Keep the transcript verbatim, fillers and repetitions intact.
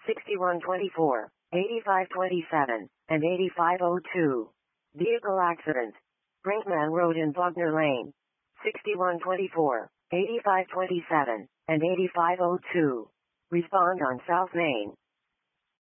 sixty-one twenty-four, eighty-five twenty-seven, and eighty-five oh two. Vehicle accident. Brinkman Road in Bogner Lane. sixty-one twenty-four, eighty-five twenty-seven, and eighty-five oh two. Respond on South Main.